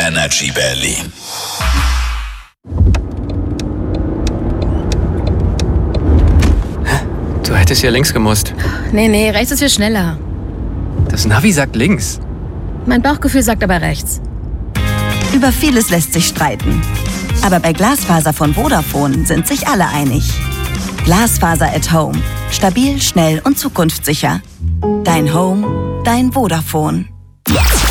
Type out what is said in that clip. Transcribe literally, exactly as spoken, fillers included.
Energy Berlin. Du hättest hier links gemusst. Nee, nee, rechts ist hier schneller. Das Navi sagt links. Mein Bauchgefühl sagt aber rechts. Über vieles lässt sich streiten. Aber bei Glasfaser von Vodafone sind sich alle einig. Glasfaser at Home. Stabil, schnell und zukunftssicher. Dein Home, dein Vodafone.